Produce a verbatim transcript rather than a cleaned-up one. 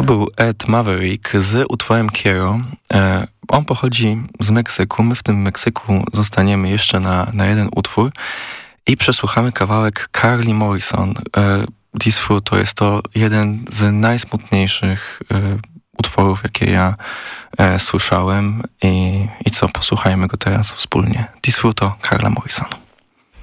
był Ed Maverick z utworem Quiero. E, on pochodzi z Meksyku. My w tym Meksyku zostaniemy jeszcze na, na jeden utwór i przesłuchamy kawałek Carly Morrison. E, Disfruto jest to jeden z najsmutniejszych e, utworów, jakie ja e, słyszałem i, i co, posłuchajmy go teraz wspólnie. Disfruto, Carla Morrison.